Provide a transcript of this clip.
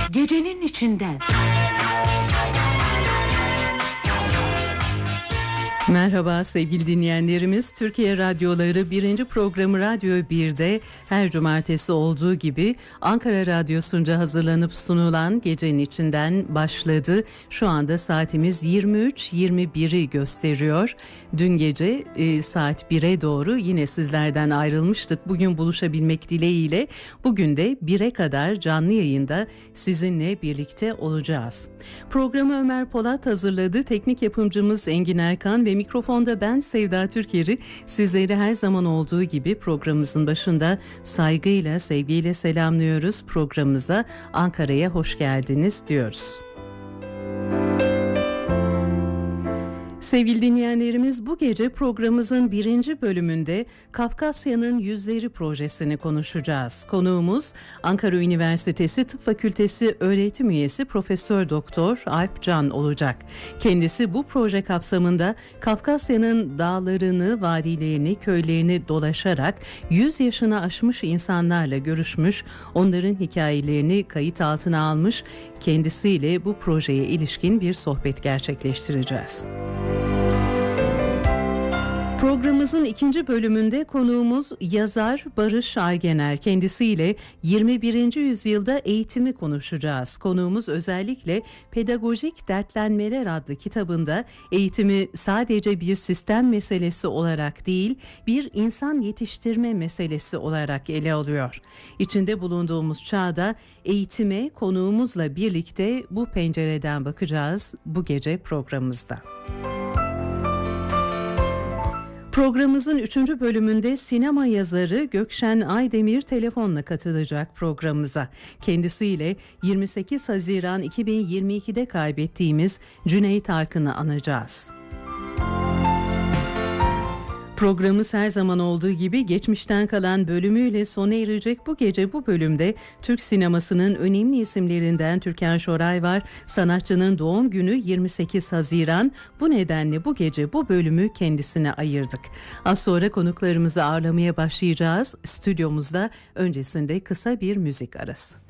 Gecenin içinden. Merhaba sevgili dinleyenlerimiz. Türkiye Radyoları 1. programı Radyo 1'de her cumartesi olduğu gibi Ankara Radyosu'nca hazırlanıp sunulan Gecenin içinden başladı. Şu anda saatimiz 23:21'i gösteriyor. Dün gece saat 1'e doğru yine sizlerden ayrılmıştık. Bugün buluşabilmek dileğiyle bugün de 1'e kadar canlı yayında sizinle birlikte olacağız. Programı Ömer Polat hazırladı. Teknik yapımcımız Engin Erkan ve mikrofonda ben Sevda Türker'i sizleri her zaman olduğu gibi programımızın başında saygıyla, sevgiyle selamlıyoruz. Programımıza Ankara'ya hoş geldiniz diyoruz. Sevgili dinleyenlerimiz, bu gece programımızın 1. bölümünde Kafkasya'nın Yüzleri projesini konuşacağız. Konuğumuz Ankara Üniversitesi Tıp Fakültesi öğretim üyesi Profesör Doktor Alp Can olacak. Kendisi bu proje kapsamında Kafkasya'nın dağlarını, vadilerini, köylerini dolaşarak 100 yaşını aşmış insanlarla görüşmüş, onların hikayelerini kayıt altına almış, kendisiyle bu projeye ilişkin bir sohbet gerçekleştireceğiz. Programımızın 2. bölümünde konuğumuz yazar Barış Aygener. Kendisiyle 21. yüzyılda eğitimi konuşacağız. Konuğumuz özellikle Pedagojik Dertlenmeler adlı kitabında eğitimi sadece bir sistem meselesi olarak değil, bir insan yetiştirme meselesi olarak ele alıyor. İçinde bulunduğumuz çağda eğitime konuğumuzla birlikte bu pencereden bakacağız bu gece programımızda. Programımızın 3. bölümünde sinema yazarı Gökşen Aydemir telefonla katılacak programımıza. Kendisiyle 28 Haziran 2022'de kaybettiğimiz Cüneyt Arkın'ı anacağız. Programımız her zaman olduğu gibi geçmişten kalan bölümüyle sona erecek. Bu gece bu bölümde Türk sinemasının önemli isimlerinden Türkan Şoray var. Sanatçının doğum günü 28 Haziran. Bu nedenle bu gece bu bölümü kendisine ayırdık. Az sonra konuklarımızı ağırlamaya başlayacağız. Stüdyomuzda öncesinde kısa bir müzik arası.